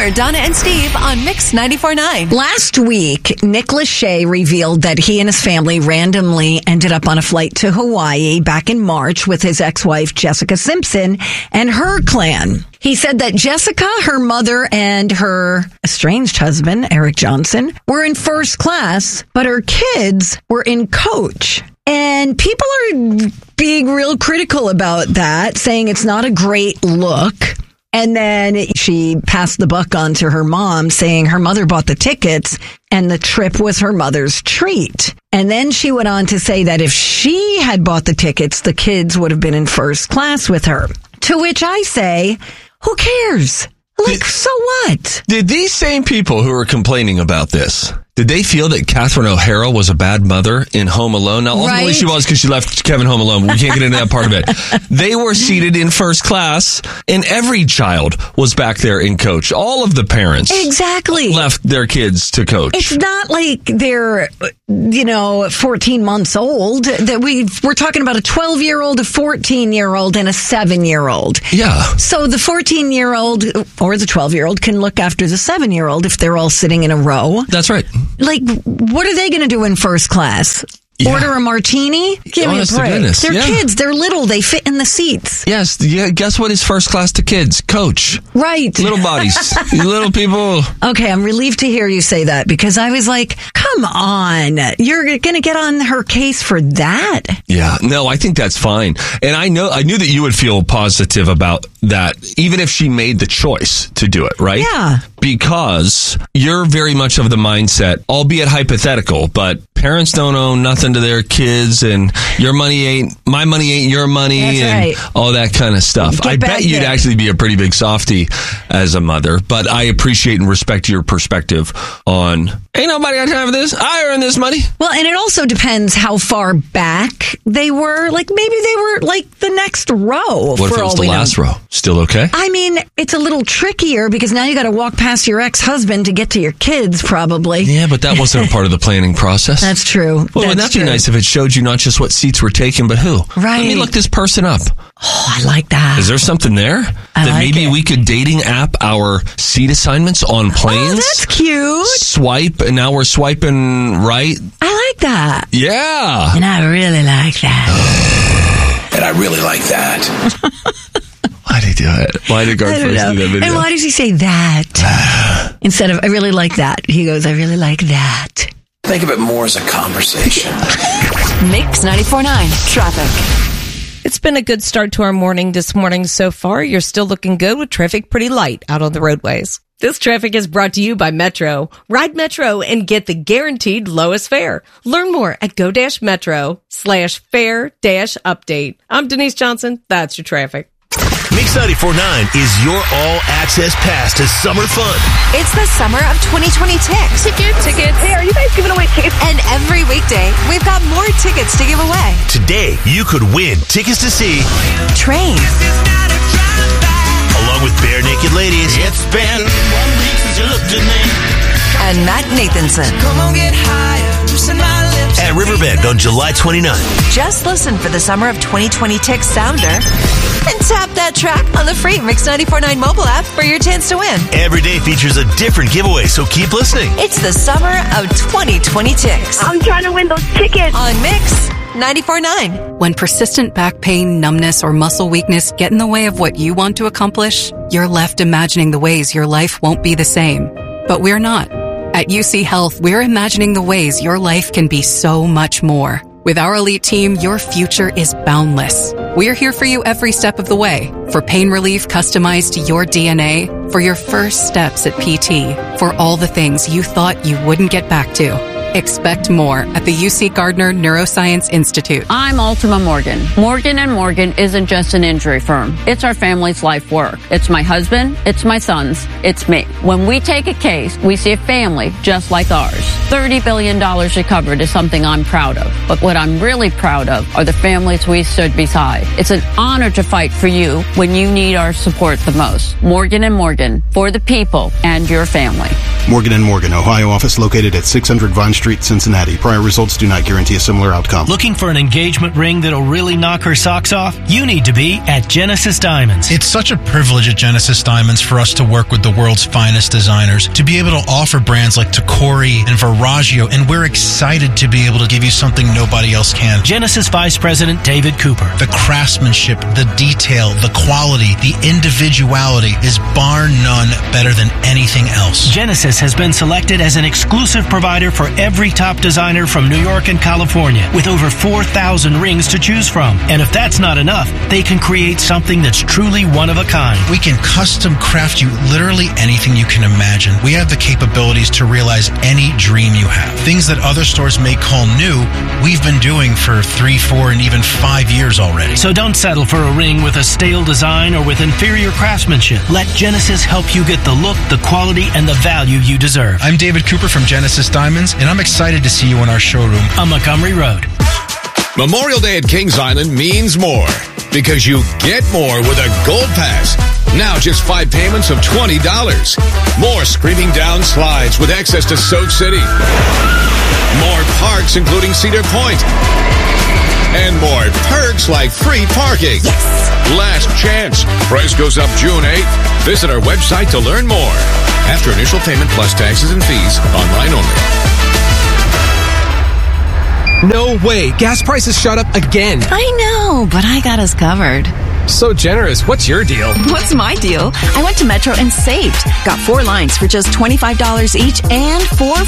More Donna and Steve on Mix 94.9. Last week, Nick Lachey revealed that he and his family randomly ended up on a flight to Hawaii back in March with his ex-wife, Jessica Simpson, and her clan. He said that Jessica, her mother, and her estranged husband, Eric Johnson, were in first class, but her kids were in coach. And people are being real critical about that, saying it's not a great look. And then she passed the buck on to her mom, saying her mother bought the tickets and the trip was her mother's treat. And then she went on to say that if she had bought the tickets, the kids would have been in first class with her. To which I say, who cares? So what? Did these same people who are complaining about this, did they feel that Catherine O'Hara was a bad mother in Home Alone? Now, ultimately she was because she left Kevin home alone. We can't get into that part of it. They were seated in first class, and every child was back there in coach. All of the parents left their kids to coach. It's not like they're, 14 months old. That we're talking about a 12-year-old, a 14-year-old, and a 7-year-old. Yeah. So the 14-year-old or the 12-year-old can look after the 7-year-old if they're all sitting in a row. That's right. Like, what are they going to do in first class? Yeah. Order a martini? Give me a break. They're kids. They're little. They fit in the seats. Yes. Yeah, guess what is first class to kids? Coach. Right. Little bodies. Little people. Okay, I'm relieved to hear you say that because I was like, come on. You're going to get on her case for that? Yeah. No, I think that's fine. And I knew that you would feel positive about that, even if she made the choice to do it, right? Yeah. Because you're very much of the mindset, albeit hypothetical, but parents don't own nothing to their kids, and my money ain't your money. That's and right. All that kind of stuff. I bet you'd actually be a pretty big softie as a mother, but I appreciate and respect your perspective on, ain't nobody got time for this. I earn this money. Well, and it also depends how far back they were. Like, maybe they were like the next row. What if it was the last row? Still okay? I mean, it's a little trickier because now you got to walk past your ex-husband to get to your kids, probably. Yeah, but that wasn't a part of the planning process. That's true. Well, wouldn't that be nice if it showed you not just what seats were taken, but who? Right. Let me look this person up. Oh, I like that. Is there something there that maybe we could dating app our seat assignments on planes? Oh, that's cute. Swipe, and now we're swiping right. I like that. Yeah. And I really like that. And I really like that. Why did he do it? Why did Garth first do that video? And why does he say that? Instead of, I really like that. He goes, I really like that. Think of it more as a conversation. Mix 94.9 Traffic. It's been a good start to our morning this morning so far. You're still looking good with traffic pretty light out on the roadways. This traffic is brought to you by Metro. Ride Metro and get the guaranteed lowest fare. Learn more at go-metro/fare-update. I'm Denise Johnson. That's your traffic. Mix 94.9 is your all-access pass to summer fun. It's the summer of 2020 Tickets. Hey, are you guys giving away tickets? And every weekday, we've got more tickets to give away. Today, you could win tickets to see Train. Along with Bare Naked Ladies. It's been 1 week since you looked at me. And Matt Nathanson. Come on, get higher, loosen my lips. At Riverbend on July 29th. Just listen for the summer of 2020 Tickets sounder and tap that track on the free Mix 94.9 mobile app for your chance to win. Every day features a different giveaway, so keep listening. It's the summer of 2020 Tickets. I'm trying to win those tickets. On Mix 94.9. When persistent back pain, numbness, or muscle weakness get in the way of what you want to accomplish, you're left imagining the ways your life won't be the same. But we're not. At UC Health, we're imagining the ways your life can be so much more. With our elite team, your future is boundless. We're here for you every step of the way. For pain relief customized to your DNA, for your first steps at PT, for all the things you thought you wouldn't get back to. Expect more at the UC Gardner Neuroscience Institute. I'm Ultima Morgan. Morgan & Morgan isn't just an injury firm. It's our family's life work. It's my husband. It's my sons. It's me. When we take a case, we see a family just like ours. $30 billion recovered is something I'm proud of. But what I'm really proud of are the families we stood beside. It's an honor to fight for you when you need our support the most. Morgan & Morgan, for the people and your family. Morgan & Morgan, Ohio office located at 600 Vine Street, Cincinnati. Prior results do not guarantee a similar outcome. Looking for an engagement ring that'll really knock her socks off? You need to be at Genesis Diamonds. It's such a privilege at Genesis Diamonds for us to work with the world's finest designers, to be able to offer brands like Tacori and Verragio, and we're excited to be able to give you something nobody else can. Genesis Vice President David Cooper. The craftsmanship, the detail, the quality, the individuality is bar none better than anything else. Genesis has been selected as an exclusive provider for every top designer from New York and California, with over 4,000 rings to choose from. And if that's not enough, they can create something that's truly one of a kind. We can custom craft you literally anything you can imagine. We have the capabilities to realize any dream you have. Things that other stores may call new, we've been doing for 3, 4, and even 5 years already. So don't settle for a ring with a stale design or with inferior craftsmanship. Let Genesis help you get the look, the quality, and the value you deserve. I'm David Cooper from Genesis Diamonds, and I'm excited to see you in our showroom on Montgomery Road. Memorial Day at Kings Island means more because you get more with a Gold Pass. Now just 5 payments of $20. More screaming down slides with access to Soak City. More parks including Cedar Point. And more perks like free parking. Yes. Last chance. Price goes up June 8th. Visit our website to learn more. After initial payment plus taxes and fees. Online only. No way. Gas prices shot up again. I know, but I got us covered. So generous. What's your deal? What's my deal? I went to Metro and saved. Got 4 lines for just $25 each and 4